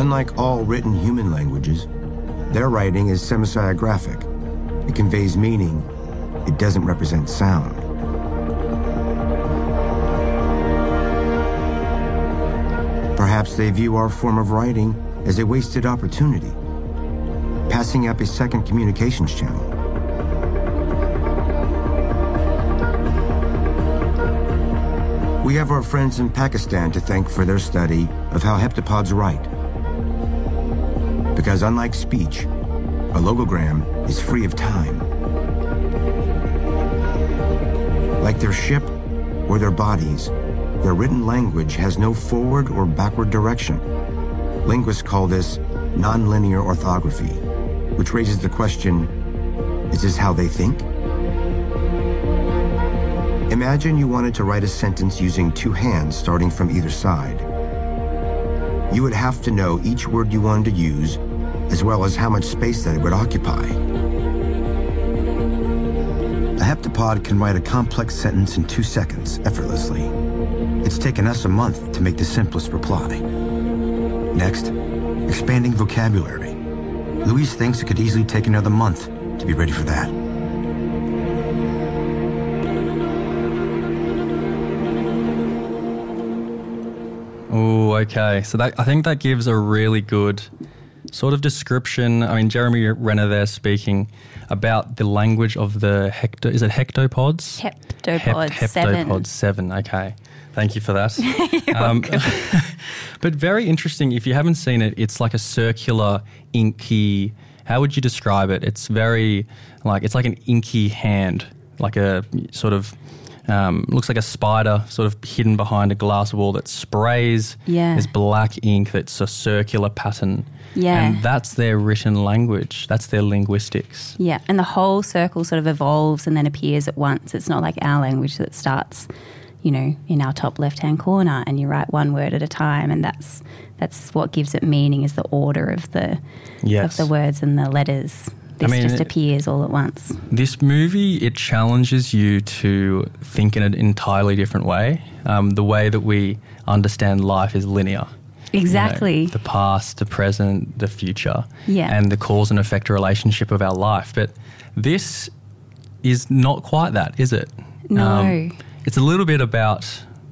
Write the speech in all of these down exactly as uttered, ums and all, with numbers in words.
Unlike all written human languages, their writing is semisiographic. It conveys meaning. It doesn't represent sound. Perhaps they view our form of writing as a wasted opportunity, passing up a second communications channel. We have our friends in Pakistan to thank for their study of how heptapods write. Because unlike speech, a logogram is free of time. Like their ship or their bodies, their written language has no forward or backward direction. Linguists call this nonlinear orthography, which raises the question, is this how they think? Imagine you wanted to write a sentence using two hands starting from either side. You would have to know each word you wanted to use, as well as how much space that it would occupy. A heptapod can write a complex sentence in two seconds, effortlessly. It's taken us a month to make the simplest reply. Next, expanding vocabulary. Louise thinks it could easily take another month to be ready for that. Oh, okay. So that, I think that gives a really good sort of description. I mean, Jeremy Renner there speaking about the language of the hecto. Is it hectopods? Heptapods Hep, seven. Heptapods seven. Okay. Thank you for that. You're um, welcome. But very interesting. If you haven't seen it, it's like a circular, inky. How would you describe it? It's very like it's like an inky hand, like a sort of. Um, looks like a spider sort of hidden behind a glass wall that sprays. Yeah. There's black ink that's a circular pattern. Yeah. And that's their written language. That's their linguistics. Yeah, and the whole circle sort of evolves and then appears at once. It's not like our language that starts, you know, in our top left-hand corner and you write one word at a time, and that's that's what gives it meaning is the order of the Yes. of the words and the letters. This I mean, just it- appears all at once. This movie, it challenges you to think in an entirely different way. Um, the way that we understand life is linear. Exactly. You know, the past, the present, the future. Yeah. And the cause and effect relationship of our life. But this is not quite that, is it? No. It's a little bit about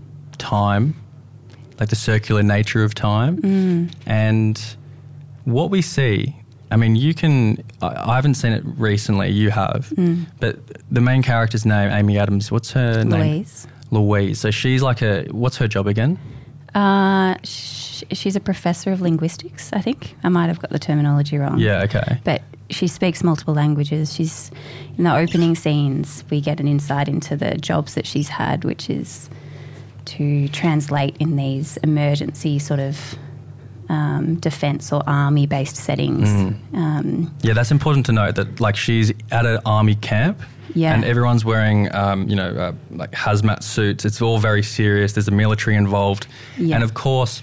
time, like the circular nature of time. Mm. And what we see, I mean, you can, I, I haven't seen it recently, you have, Mm. but the main character's name, Amy Adams, what's her name? Louise. Louise. So she's like a, what's her job again? Uh, sh- she's a professor of linguistics, I think. I might have got the terminology wrong. Yeah, okay. But she speaks multiple languages. She's in the opening scenes, we get an insight into the jobs that she's had, which is to translate in these emergency sort of um, defence or army-based settings. Mm. Um, Yeah, that's important to note that like she's at an army camp. Yeah. And everyone's wearing, um, you know, uh, like hazmat suits. It's all very serious. There's a military involved. Yeah. And of course,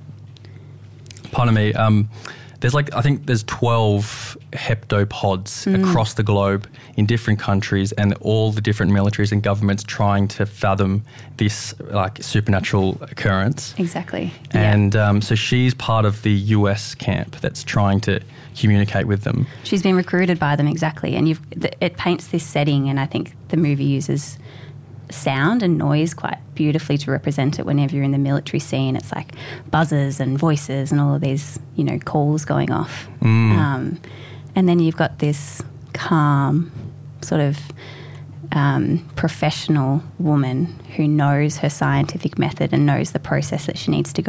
pardon me, um, there's like, I think there's twelve heptapods Mm. across the globe in different countries, and all the different militaries and governments trying to fathom this like supernatural occurrence. exactly. Yeah. And um, so she's part of the U S camp that's trying to communicate with them. She's been recruited by them, exactly. And you've, th- it paints this setting, and I think the movie uses sound and noise quite beautifully to represent it. Whenever you're in the military scene, it's like buzzers and voices and all of these, you know, calls going off. Mm. Um, and then you've got this calm, sort of um, professional woman who knows her scientific method and knows the process that she needs to go